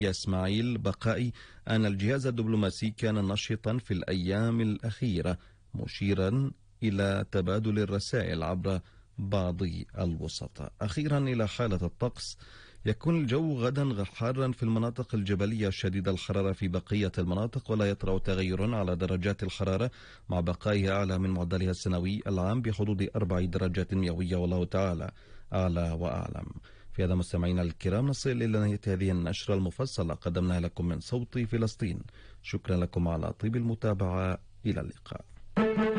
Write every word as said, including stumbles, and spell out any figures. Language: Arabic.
إسماعيل بقائي أن الجهاز الدبلوماسي كان نشطا في الأيام الأخيرة، مشيرا إلى تبادل الرسائل عبر بعض الوسطاء. أخيرا إلى حالة الطقس. يكون الجو غدا حارا في المناطق الجبلية شديد الحرارة في بقية المناطق، ولا يطرأ تغير على درجات الحرارة مع بقائها أعلى من معدلها السنوي العام بحدود أربع درجات مئوية، والله تعالى أعلى وأعلم. في هذا مستمعينا الكرام نصل إلى نهاية هذه النشرة المفصلة قدمناها لكم من صوت فلسطين. شكرا لكم على طيب المتابعة، إلى اللقاء.